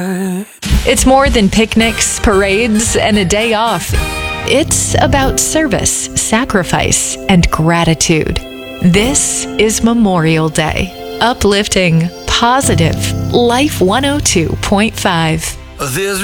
It's more than picnics, parades, and a day off. It's about service, sacrifice, and gratitude. This is Memorial Day. Uplifting, positive, Life 102.5. There's